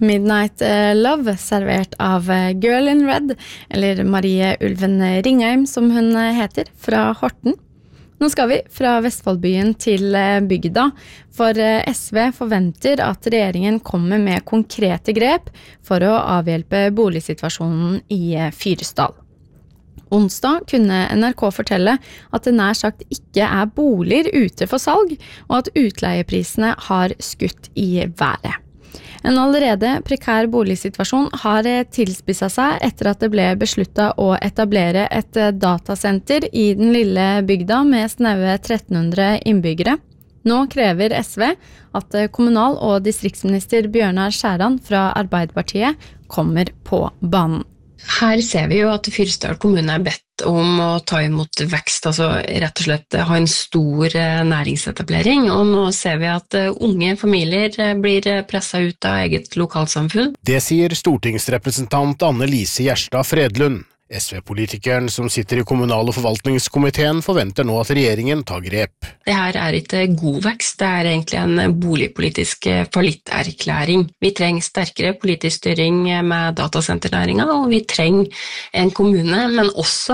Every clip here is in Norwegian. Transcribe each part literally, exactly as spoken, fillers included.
Midnight Love, servert av Girl in Red, eller Marie Ulven Ringheim, som hun heter, fra Horten. Nå skal vi fra Vestfoldbyen til bygda, for S V forventer at regjeringen kommer med konkrete grep for å avhjelpe boligsituasjonen i Fyresdal. Onsdag kunne N R K fortelle at det nær sagt ikke er boliger ute for salg, og at utleieprisene har skutt i været. En allerede prekær boligsituasjon har tilspisset seg etter at det ble besluttet å etablere et datasenter i den lille bygda med snaue tretten hundre innbyggere. Nå krever S V at kommunal- og distriktsminister Bjørnar Skjæran fra Arbeiderpartiet kommer på banen. Her ser vi jo at Fyresdal kommune er bedt om å ta imot vekst, altså rett og slett ha en stor næringsetablering, og nå ser vi at unge familier blir presset ut av eget lokalsamfunn. Det sier stortingsrepresentant Anne-Lise Gjerstad Fredlund. S V-politikeren som sitter i kommunal- og forvaltningskomiteen forventer nå at regjeringen tar grep. Det her er ikke god vekst, det er egentlig en boligpolitisk fallitterklæring. Vi trenger sterkere politisk styring med datasenternæringa, og vi trenger en kommune, men også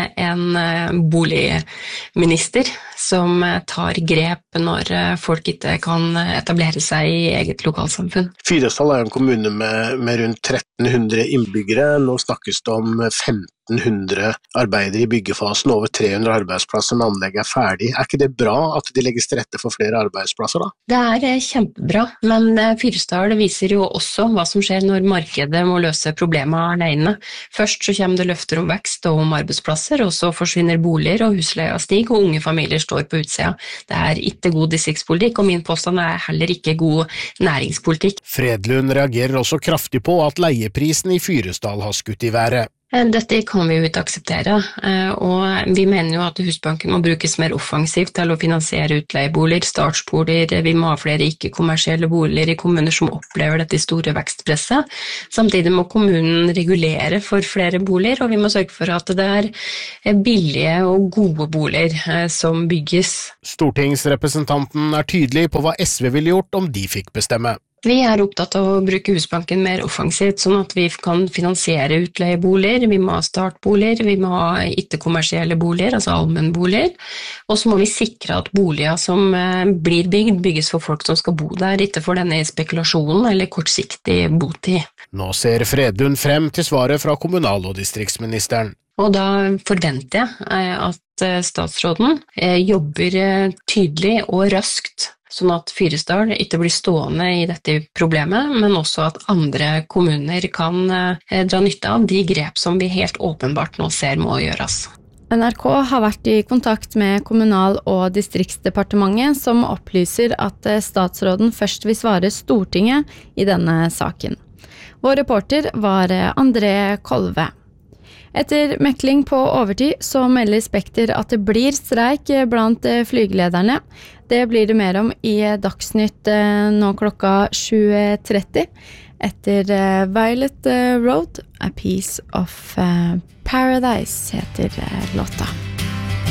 en boligminister som tar grep når folk ikke kan etablere seg i eget lokalsamfunn. Fyresdal er en kommune med, med rundt tretten hundre innbyggere. Nå snakkes det om femten hundre arbeidere i byggefasen, over tre hundre arbeidsplasser når anlegget er ferdig. Er ikke det bra at de legges til rette for flere arbeidsplasser da? Det er kjempebra, men Fyresdal viser jo også hva som skjer når markedet må løse problemet alene. Først så kommer det løfter om vekst og om arbeidsplasser, og så forsvinner boliger og husleia stiger, og unge familier står på utsida. Det er ikke god distriktspolitikk, og min påstand er heller ikke god næringspolitikk. Fredlund reagerer også kraftig på at leieprisen i Fyresdal har skutt i været. Dette kan vi jo ikke akseptere, og vi mener jo at Husbanken må brukes mer offensivt til å finansiere utleieboliger, startsboliger, vi må ha flere ikke-kommersielle boliger i kommuner som opplever dette store vekstpresset. Samtidig må kommunen regulere for flere boliger, og vi må sørge for at det er billige og gode boliger som bygges. Stortingsrepresentanten er tydelig på hva S V ville gjort om de fikk bestemme. Vi er opptatt av å bruke Husbanken mer offensivt, sånn at vi kan finansiere utleieboliger, vi må ha startboliger, vi må ha ikke-kommersielle boliger, altså allmennboliger, og så må vi sikre at boliger som blir bygd, bygges for folk som skal bo der, ikke for denne spekulasjonen eller kortsiktig botid. Nå ser Fredlund frem til svaret fra kommunal- og distriktsministeren. Og da forventer jeg at statsråden jobber tydelig og raskt, sånn at Fyresdal ikke blir stående i dette problemet, men også at andre kommuner kan dra nytte av de grep som vi helt åpenbart nå ser må gjøres. N R K har vært i kontakt med Kommunal- og distriktsdepartementet, som opplyser at statsråden først vil svare Stortinget i denne saken. Vår reporter var André Kolve. Etter mekling på overtid så melder Spekter at det blir streik blant flygelederne. Det blir det mer om i Dagsnytt nå klokka sju tretti. Etter Violet Road, A Piece of Paradise heter låta.